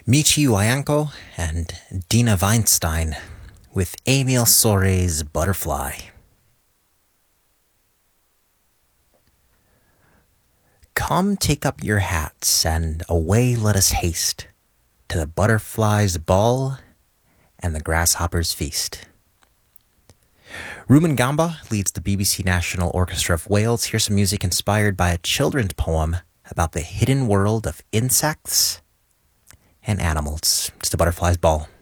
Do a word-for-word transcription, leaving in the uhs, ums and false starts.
Michi Wayanko and Dina Weinstein with Emil Sore's Butterfly. Come take up your hats and away let us haste to the butterfly's ball and the grasshopper's feast. Ruben Gamba leads the B B C National Orchestra of Wales. Here's some music inspired by a children's poem about the hidden world of insects and animals. It's the butterfly's ball.